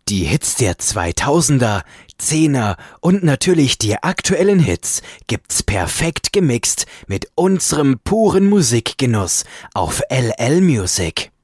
Die Hits der 2000er, 10er und natürlich die aktuellen Hits gibt's perfekt gemixt mit unserem puren Musikgenuss auf LL Music.